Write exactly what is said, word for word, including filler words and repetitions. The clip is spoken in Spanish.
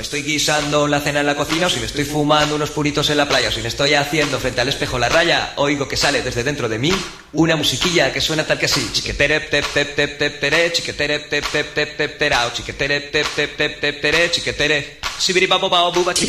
estoy guisando la cena en la cocina, o si me estoy fumando unos puritos en la playa, o si me estoy haciendo frente al espejo la raya, oigo que sale desde dentro de mí una musiquilla que suena tal que así. Chiquetere tep tep tep tep tere, chiquetere tep tep tep tep terao, chiquetere tep tep tep tep tere, chiquetere. Sibiri papo pao buba